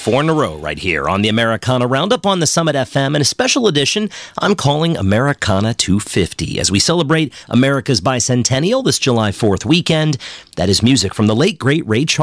4 in a row right here on the Americana Roundup on the Summit FM, and a special edition I'm calling Americana 250 as we celebrate America's bicentennial this July 4th weekend. That is music from the late, great Ray Charles.